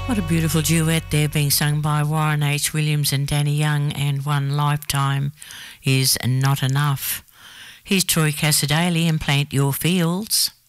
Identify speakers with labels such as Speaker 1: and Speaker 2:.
Speaker 1: What a beautiful duet there being sung by Warren H. Williams and Danny Young, and One Lifetime is Not Enough. Here's Troy Cassadaly and Plant Your Fields.